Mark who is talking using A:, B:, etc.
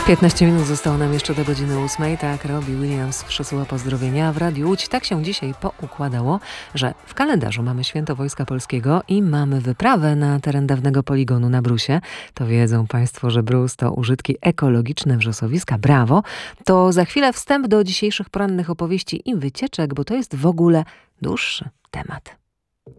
A: 15 minut zostało nam jeszcze do godziny 8. Tak, Robbie Williams przesyła pozdrowienia w Radiu Łódź. Tak się dzisiaj poukładało, że w kalendarzu mamy Święto Wojska Polskiego i mamy wyprawę na teren dawnego poligonu na Brusie. To wiedzą Państwo, że Brus to użytki ekologiczne wrzosowiska. Brawo! To za chwilę wstęp do dzisiejszych porannych opowieści i wycieczek, bo to jest w ogóle dłuższy temat.